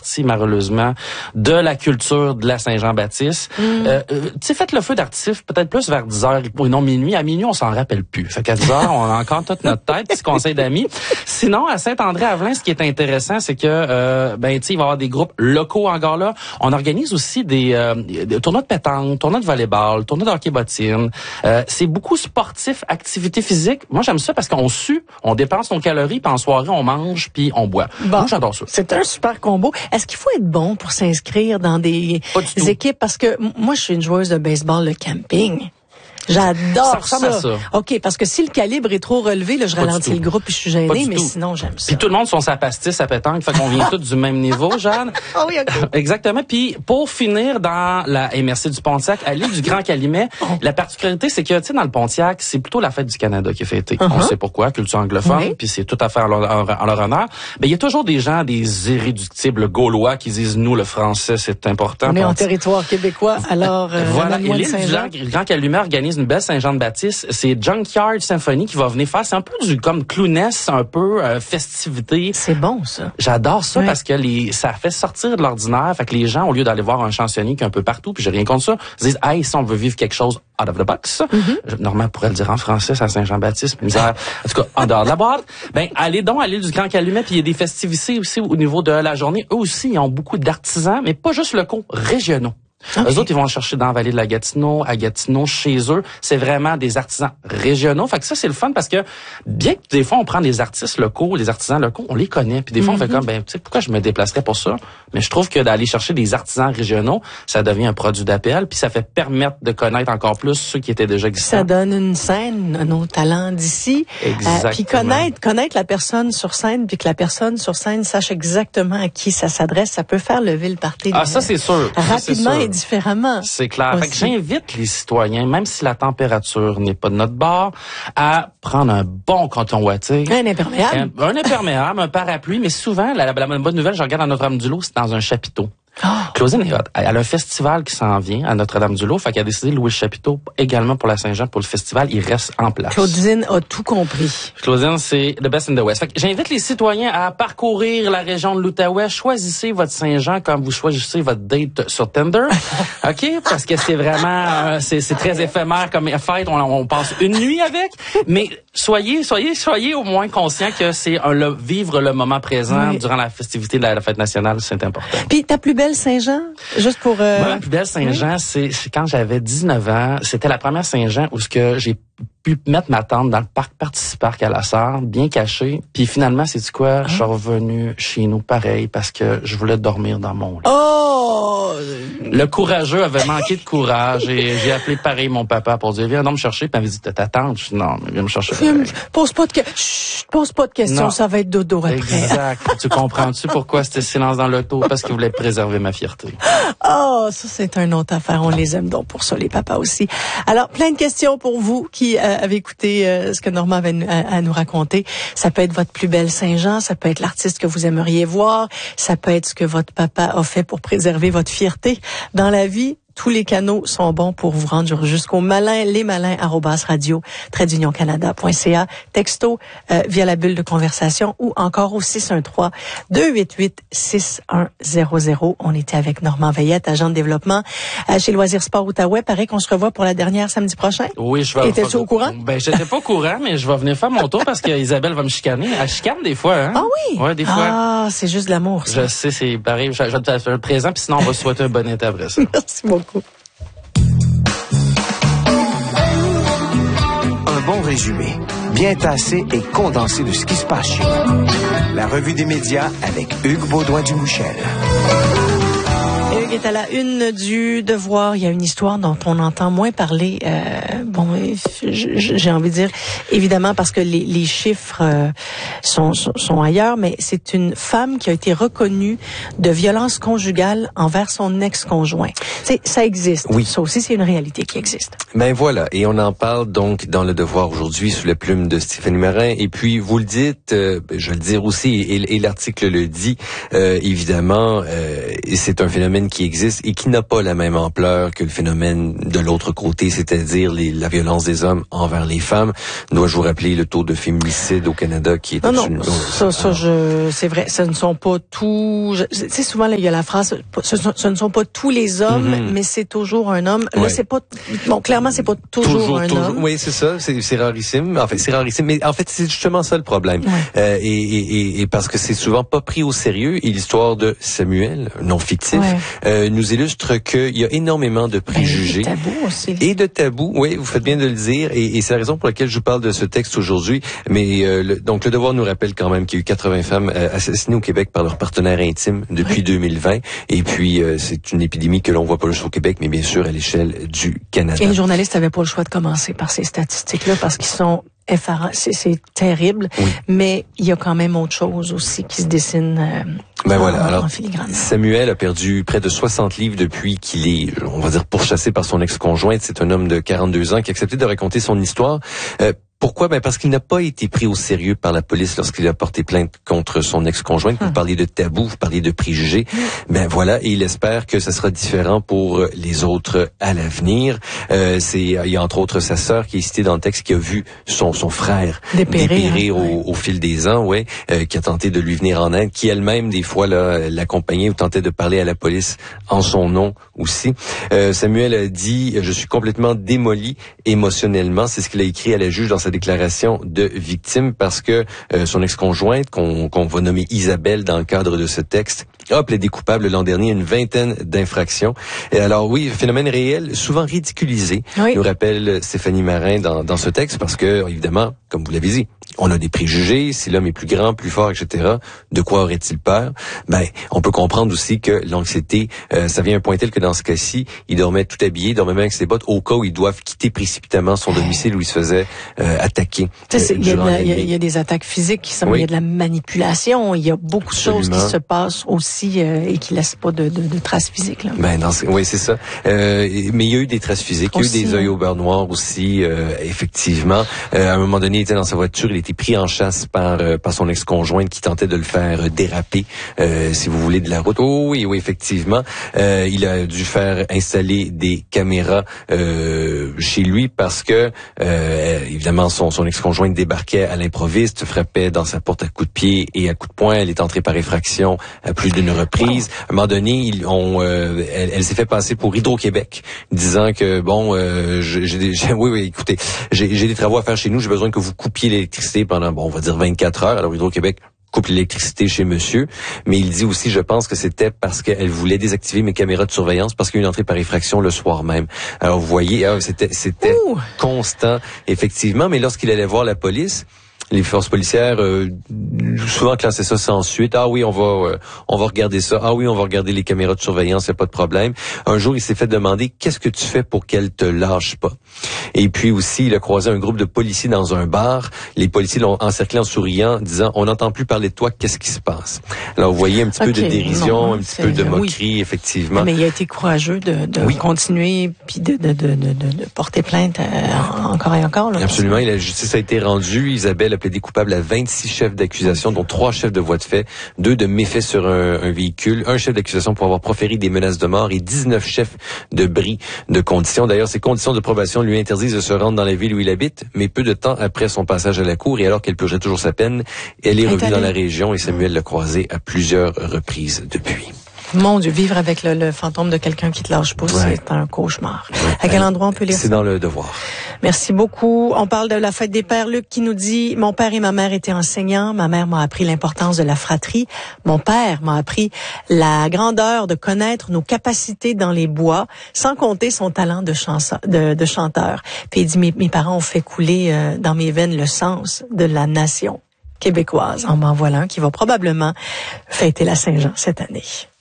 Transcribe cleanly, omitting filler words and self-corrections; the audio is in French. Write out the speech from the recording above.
partie, malheureusement, de la culture de la Saint-Jean-Baptiste. Tu sais, faites le feu d'artifice peut-être plus vers 10h et non minuit. À minuit, on s'en rappelle plus. Fait qu'à 10h, on a encore toute notre tête, petit conseil d'amis. Sinon, à Saint-André-Avelin, ce qui est intéressant, c'est que, tu sais, il va y avoir des groupes locaux encore là. On organise aussi des tournois de pétanque, tournois de volleyball, tournois de hockey-bottine. C'est beaucoup sportif, activité physique. Moi, j'aime ça parce qu'on sue, on dépense nos calories, puis en soirée, on mange, puis on boit. Bon, moi, j'adore ça. C'est un super combo. Est-ce qu'il faut être bon pour s'inscrire dans des équipes? Parce que moi, je suis une joueuse de baseball, le camping. J'adore ça. OK, parce que si le calibre est trop relevé, là, je ralentis le groupe et je suis gênée, mais sinon, j'aime ça. Puis tout le monde sont sa pastis à pétanque, fait qu'on vient tous du même niveau, Jeanne. Ah oui, OK. Exactement. Puis pour finir dans la MRC du Pontiac, à l'île du Grand Calimet, la particularité, c'est que, tu sais, dans le Pontiac, c'est plutôt la fête du Canada qui est fêtée. On sait pourquoi, culture anglophone, puis c'est tout à fait en leur honneur. Mais il y a toujours des gens, des irréductibles gaulois qui disent, nous, le français, c'est important. On est en territoire québécois, alors... voilà, et l'île du Grand Calimet organise une belle Saint-Jean-de-Baptiste. C'est Junkyard Symphony qui va venir faire. C'est un peu comme clowness, un peu festivité. C'est bon, ça. J'adore ça parce que ça fait sortir de l'ordinaire. Fait que les gens, au lieu d'aller voir un chansonnier qui est un peu partout, puis j'ai rien contre ça, ils disent, hey, si on veut vivre quelque chose out of the box, Normand pourrait le dire en français, c'est à Saint-Jean-Baptiste, mais en tout cas, en dehors de la boîte, allez donc à l'île du Grand Calumet, puis il y a des festivités aussi au niveau de la journée. Eux aussi, ils ont beaucoup d'artisans, mais pas juste locaux, régionaux. Okay. Eux autres, ils vont chercher dans la vallée de la Gatineau, à Gatineau, chez eux. C'est vraiment des artisans régionaux. Fait que ça, c'est le fun parce que bien que des fois, on prend des artistes locaux, des artisans locaux, on les connaît. Puis des fois, on fait comme, tu sais, pourquoi je me déplacerais pour ça? Mais je trouve que d'aller chercher des artisans régionaux, ça devient un produit d'appel. Puis ça fait permettre de connaître encore plus ceux qui étaient déjà existants. Ça donne une scène à nos talents d'ici. Exactement. Puis connaître la personne sur scène, puis que la personne sur scène sache exactement à qui ça s'adresse, ça peut faire lever le party. Ça, c'est sûr. Rapidement et différemment. C'est clair. Fait que j'invite les citoyens, même si la température n'est pas de notre bord, à prendre un bon coton ouaté. Un imperméable. Un imperméable, un parapluie, mais souvent, la bonne nouvelle, je regarde à Notre-Dame-du-Lot, c'est dans un chapiteau. Claudine est hot. Elle a un festival qui s'en vient à Notre-Dame-du-Lot, fait qu'elle a décidé de louer le chapiteau également pour la Saint-Jean, pour le festival. Il reste en place. Claudine a tout compris. Claudine, c'est the best in the West. Fait que j'invite les citoyens à parcourir la région de l'Outaouais. Choisissez votre Saint-Jean comme vous choisissez votre date sur Tinder. OK? Parce que c'est vraiment, c'est très éphémère comme fête. On passe une nuit avec. Mais soyez au moins conscients que c'est vivre le moment présent durant la festivité de la fête nationale. C'est important. Puis ta plus belle Saint-Jean, juste pour... Ma plus belle Saint-Jean, c'est quand j'avais 19 ans. C'était la première Saint-Jean où j'ai pu mettre ma tente dans le parc Participarc à la Sarre, bien caché. Puis finalement, c'est quoi? Je suis revenu chez nous pareil parce que je voulais dormir dans mon lit. Oh! Le courageux avait manqué de courage et j'ai appelé pareil mon papa pour dire, viens donc me chercher. Puis il m'a dit, ta tante? Je dis, non, mais viens me chercher. Pose pas de questions, non. Ça va être dodo après. Exact. Tu comprends-tu pourquoi c'était silence dans l'auto? Parce qu'il voulait préserver ma fierté. Oh, ça c'est une autre affaire. On les aime donc pour ça, les papas aussi. Alors, plein de questions pour vous qui avez écouté ce que Normand avait à nous raconter. Ça peut être votre plus belle Saint-Jean, ça peut être l'artiste que vous aimeriez voir, ça peut être ce que votre papa a fait pour préserver votre fierté dans la vie. Tous les canaux sont bons pour vous rendre jusqu'au malin, lesmalins@radio-canada.ca, texto via la bulle de conversation ou encore au 613-288-6100. On était avec Normand Veillette, agent de développement chez Loisirs Sport Outaouais. Paraît qu'on se revoit pour la dernière samedi prochain. Oui, je vais. Étais-tu au courant? J'étais pas au courant, mais je vais venir faire mon tour parce que Isabelle va me chicaner. Elle chicane des fois, hein? Ah oui? Ouais, des fois. Ah, c'est juste de l'amour, ça. Je sais, c'est pareil. Je vais te faire un présent, puis sinon on va se souhaiter un bon été après ça. Merci beaucoup. Un bon résumé, bien tassé et condensé de ce qui se passe chez nous. La revue des médias avec Hugues Baudouin-Dumouchel. Hugues est à la une du Devoir. Il y a une histoire dont on entend moins parler. J'ai envie de dire, évidemment, parce que les chiffres sont ailleurs, mais c'est une femme qui a été reconnue de violence conjugale envers son ex-conjoint. Ça existe. Oui. Ça aussi, c'est une réalité qui existe. Ben voilà, et on en parle donc dans le Devoir aujourd'hui sous la plume de Stéphanie Marin. Et puis, vous le dites, je vais le dire aussi, et l'article le dit, évidemment, c'est un phénomène qui existe et qui n'a pas la même ampleur que le phénomène de l'autre côté, c'est-à-dire la violence des hommes envers les femmes. Dois-je vous rappeler le taux de féminicide au Canada qui est c'est vrai, ce ne sont pas tous. Tu sais, souvent là, il y a la phrase, ce ne sont pas tous les hommes, mais c'est toujours un homme. Là, c'est pas. Bon, clairement, c'est pas toujours un homme. Oui, c'est ça. C'est rarissime. En fait, c'est rarissime, mais en fait, c'est justement ça le problème. Ouais. Et parce que c'est souvent pas pris au sérieux. Et l'histoire de Samuel, non fictif, nous illustre qu'il y a énormément de préjugés. Et de tabous aussi. Et de tabous, oui, vous faites bien de le dire. Et c'est la raison pour laquelle je vous parle de ce texte aujourd'hui. Mais donc, le Devoir nous rappelle quand même qu'il y a eu 80 femmes assassinées au Québec par leurs partenaires intimes depuis 2020. Et puis, c'est une épidémie que l'on voit pas juste au Québec, mais bien sûr à l'échelle du Canada. Et les journalistes n'avaient pas le choix de commencer par ces statistiques-là parce qu'ils sont effarants. C'est terrible, mais il y a quand même autre chose aussi qui se dessine en filigrane. Samuel a perdu près de 60 livres depuis qu'il est, on va dire, pourchassé par son ex-conjointe. C'est un homme de 42 ans qui a accepté de raconter son histoire. Pourquoi? Ben parce qu'il n'a pas été pris au sérieux par la police lorsqu'il a porté plainte contre son ex-conjointe. Vous parliez de tabou, vous parliez de préjugés. Ben voilà, et il espère que ça sera différent pour les autres à l'avenir. Il y a entre autres sa sœur qui est citée dans le texte qui a vu son frère dépérir au fil des ans, qui a tenté de lui venir en aide, qui elle-même des fois l'accompagnait ou tentait de parler à la police en son nom aussi. Samuel a dit: je suis complètement démoli émotionnellement. C'est ce qu'il a écrit à la juge dans sa déclaration de victime, parce que son ex-conjointe, qu'on va nommer Isabelle dans le cadre de ce texte, a plaidé coupable l'an dernier à une vingtaine d'infractions. Et alors oui, phénomène réel, souvent ridiculisé, nous rappelle Stéphanie Marin dans ce texte, parce que évidemment, comme vous l'avez dit, on a des préjugés, si l'homme est plus grand, plus fort, etc., de quoi aurait-il peur? Ben, on peut comprendre aussi que l'anxiété, ça vient à un point tel que dans ce cas-ci, il dormait tout habillé, il dormait même avec ses bottes, au cas où ils doivent quitter précipitamment son domicile où il se faisait attaquer. Il y a des attaques physiques qui sont, il y a de la manipulation, il y a beaucoup de choses qui se passent aussi et qui laissent pas de traces physiques. Là. Ben oui, c'est ça. Mais il y a eu des traces physiques, il y a eu des œils au beurre noir aussi, effectivement. À un moment donné, il était dans sa voiture, il était pris en chasse par son ex-conjointe qui tentait de le faire déraper, si vous voulez, de la route. Oh oui, effectivement. Il a dû faire installer des caméras chez lui parce que évidemment son ex-conjointe débarquait à l'improviste, frappait dans sa porte à coups de pied et à coups de poing. Elle est entrée par effraction à plus d'une reprise. À un moment donné, elle s'est fait passer pour Hydro-Québec, disant que écoutez, j'ai des travaux à faire chez nous, j'ai besoin que vous coupiez l'électricité pendant, on va dire 24 heures. Alors Hydro-Québec coupe l'électricité chez monsieur, mais il dit aussi, je pense que c'était parce qu'elle voulait désactiver mes caméras de surveillance parce qu'il y a eu une entrée par effraction le soir même. Alors vous voyez, c'était constant, effectivement, mais lorsqu'il allait voir la police, les forces policières souvent classaient ça sans suite. Ah oui, on va regarder ça. Ah oui, on va regarder les caméras de surveillance, il n'y a pas de problème. Un jour, il s'est fait demander: qu'est-ce que tu fais pour qu'elle te lâche pas? Et puis aussi, il a croisé un groupe de policiers dans un bar. Les policiers l'ont encerclé en souriant, disant: on n'entend plus parler de toi, qu'est-ce qui se passe? Alors vous voyez un petit peu de dérision, un petit peu de moquerie, effectivement. Mais il a été courageux de continuer puis de porter plainte encore et encore. Là, absolument, la justice a été rendue. Isabelle a plaidé coupable à 26 chefs d'accusation, dont 3 chefs de voies de fait, 2 de méfaits sur un véhicule, 1 chef d'accusation pour avoir proféré des menaces de mort et 19 chefs de bris de conditions. D'ailleurs, ces conditions de probation lui interdisent de se rendre dans la ville où il habite, mais peu de temps après son passage à la cour et alors qu'elle purgeait toujours sa peine, elle est revenue dans la région et Samuel l'a croisée à plusieurs reprises depuis. Mon Dieu, vivre avec le fantôme de quelqu'un qui te lâche pas, c'est un cauchemar. À quel endroit on peut lire ça? C'est dans le Devoir. Merci beaucoup. On parle de la fête des pères. Luc qui nous dit: mon père et ma mère étaient enseignants. Ma mère m'a appris l'importance de la fratrie. Mon père m'a appris la grandeur de connaître nos capacités dans les bois, sans compter son talent de chanteur. Puis il dit: mes parents ont fait couler dans mes veines le sens de la nation québécoise. En m'en voilà un qui va probablement fêter la Saint-Jean cette année.